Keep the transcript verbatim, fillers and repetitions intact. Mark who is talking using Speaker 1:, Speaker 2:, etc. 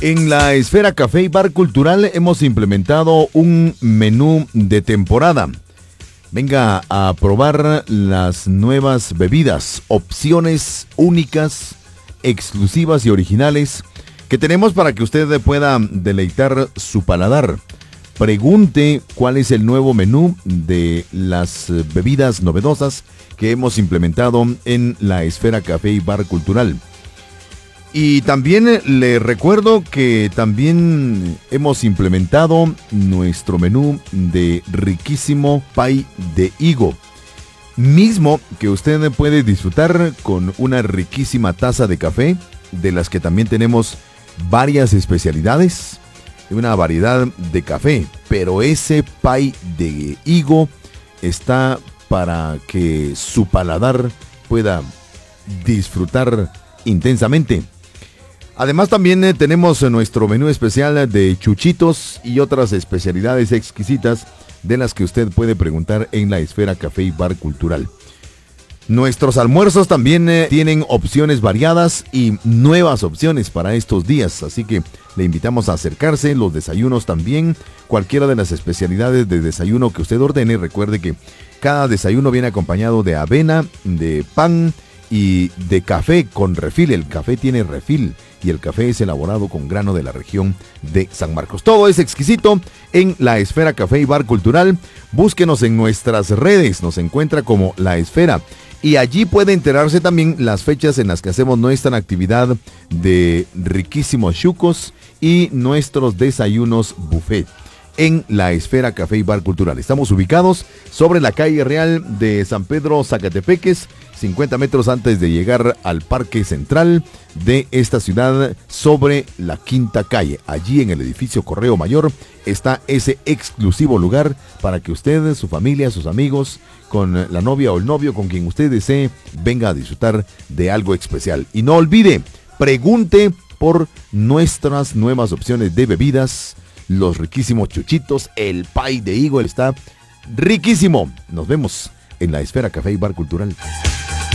Speaker 1: En la Esfera Café y Bar Cultural hemos implementado un menú de temporada. Venga a probar las nuevas bebidas, opciones únicas, exclusivas y originales que tenemos para que usted pueda deleitar su paladar. Pregunte cuál es el nuevo menú de las bebidas novedosas que hemos implementado en la Esfera Café y Bar Cultural. Y también le recuerdo que también hemos implementado nuestro menú de riquísimo pay de higo, mismo que usted puede disfrutar con una riquísima taza de café, de las que también tenemos varias especialidades, una variedad de café, pero ese pay de higo está para que su paladar pueda disfrutar intensamente. Además también eh, tenemos nuestro menú especial de chuchitos y otras especialidades exquisitas de las que usted puede preguntar en la Esfera Café y Bar Cultural. Nuestros almuerzos también eh, tienen opciones variadas y nuevas opciones para estos días, así que le invitamos a acercarse. Los desayunos también, cualquiera de las especialidades de desayuno que usted ordene. Recuerde que cada desayuno viene acompañado de avena, de pan y de café con refil. El café tiene refil y el café es elaborado con grano de la región de San Marcos. Todo es exquisito en la Esfera Café y Bar Cultural. Búsquenos en nuestras redes, nos encuentra como La Esfera. Y allí puede enterarse también las fechas en las que hacemos nuestra actividad de riquísimos chucos y nuestros desayunos buffet en la Esfera Café y Bar Cultural. Estamos ubicados sobre la calle Real de San Pedro Zacatepeques, cincuenta metros antes de llegar al Parque Central de esta ciudad, sobre la Quinta Calle. Allí en el edificio Correo Mayor está ese exclusivo lugar para que usted, su familia, sus amigos, con la novia o el novio, con quien usted desee, venga a disfrutar de algo especial. Y no olvide, pregunte por nuestras nuevas opciones de bebidas, los riquísimos chuchitos, el pay de higo está riquísimo. Nos vemos en la Esfera Café y Bar Cultural.